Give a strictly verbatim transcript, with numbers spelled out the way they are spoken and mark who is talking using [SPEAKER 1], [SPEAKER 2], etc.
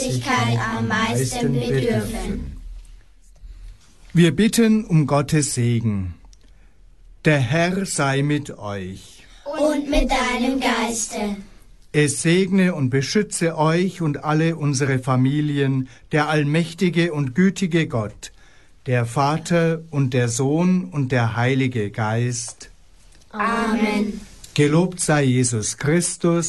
[SPEAKER 1] am meisten bedürfen.
[SPEAKER 2] Wir bitten um Gottes Segen. Der Herr sei mit euch.
[SPEAKER 1] Und mit deinem Geiste.
[SPEAKER 2] Es segne und beschütze euch und alle unsere Familien, der allmächtige und gütige Gott, der Vater und der Sohn und der Heilige Geist.
[SPEAKER 1] Amen.
[SPEAKER 2] Gelobt sei Jesus Christus.